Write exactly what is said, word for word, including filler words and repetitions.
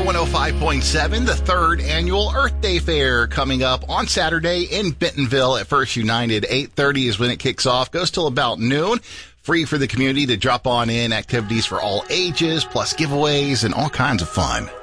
one oh five point seven, the third annual Earth Day Fair coming up on Saturday in Bentonville at First United. eight thirty is when it kicks off, goes till about noon. Free for the community to drop on in, activities for all ages, plus giveaways and all kinds of fun.